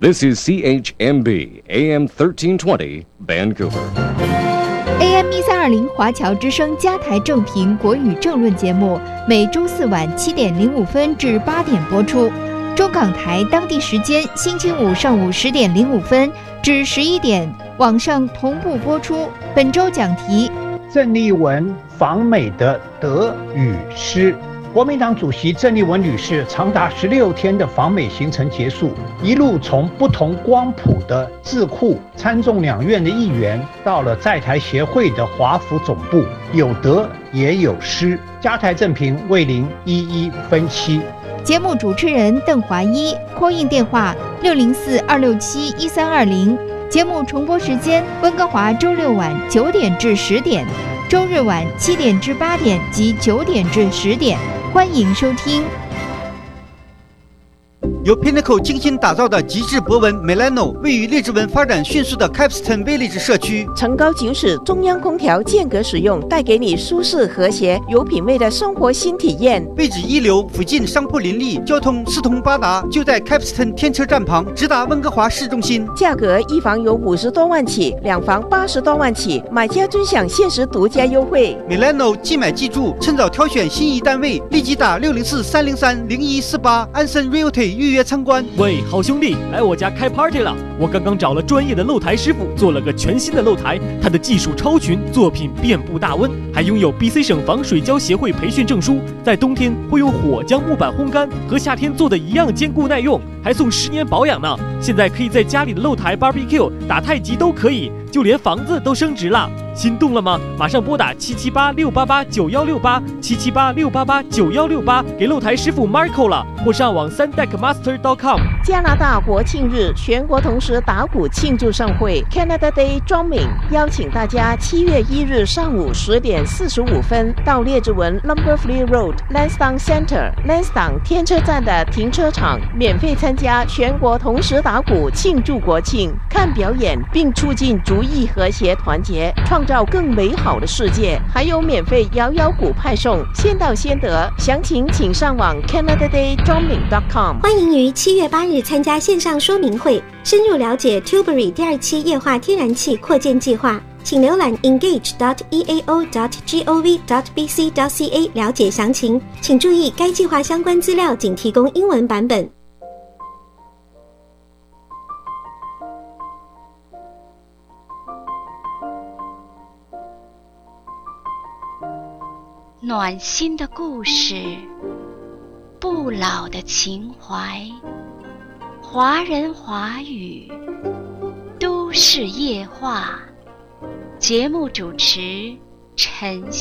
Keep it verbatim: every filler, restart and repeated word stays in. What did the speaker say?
This is C H M B A M thirteen twenty Vancouver。A M 一三二零华侨之声加台正评国语政论节目，每周四晚七点零五分至八点播出。中港台当地时间星期五上午十点零五分至十一点，网上同步播出。本周讲题： 郑丽文访美的得与失。国民党主席郑丽文女士长达十六天的访美行程结束，一路从不同光谱的智库、参众两院的议员，到了在台协会的华府总部，有得也有失。加台正评为您一一分析。 节目主持人邓华一 ，call in 电话六零四二六七一三二零。节目重播时间：温哥华周六晚九点至十点，周日晚七点至八点及九点至十点。欢迎收听。 由 Pinnacle 精心打造的极致博文 Milano 位于列治文发展迅速的 Capstan Village 社区， 层高九尺，中央空调间隔使用，带给你舒适和谐、有品味的生活新体验。 位置一流，附近商铺林立，交通四通八达，就在 Capstan 天车站旁，直达温哥华市中心。 价格一房有五十多万起，两房八十多万起，买家尊享限时独家优惠。 Milano 即买即住，趁早挑选心仪单位，立即打六零四三零三零一四八，安森 Realty 预约参观。 喂，好兄弟，来我家开 party 了！我刚刚找了专业的露台师傅，做了个全新的露台，他的技术超群，作品遍布大温，还拥有 B C 省防水胶协会培训证书，在冬天会用火将木板烘干，和夏天做的一样坚固耐用，还送十年保养呢。现在可以在家里的露台 barbecue、打太极都可以，就连房子都升值了。心动了吗？马上拨打七七八六八八九幺六八七七八六八八九幺六八给露台师傅 Marco 了，或上网 sundeckmaster dot com。 加拿大国庆日，全国同时打鼓庆祝盛会 Canada Day 庄敏邀请大家七月一日上午十点四十五分到列治文 Lumberfree Road Lansdowne Centre Lansdowne 天车站的停车场，免费参加全国同时打鼓庆祝国庆，看表演并促进族裔和谐团结，创造更美好的世界。还有免费摇摇鼓派送，先到先得。详情请上网 canada day 庄敏 dot com。 欢迎于七月八日参加线上说明会，深入了解 Tilbury 第二期液化天然气扩建计划，请浏览 engage dot e a o dot gov dot b c dot c a 了解详情。请注意，该计划相关资料仅提供英文版本。 暖心的故事，不老的情怀，华人华语，都市夜话。节目主持陈